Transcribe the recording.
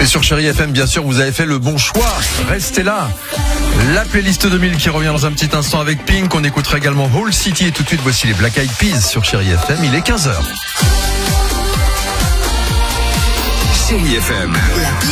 Et sur Chérie FM, bien sûr, vous avez fait le bon choix. Restez là. La playlist 2000 qui revient dans un petit instant avec Pink. On écoutera également Whole City et tout de suite, voici les Black Eyed Peas sur Chérie FM. Il est 15h. Chérie FM.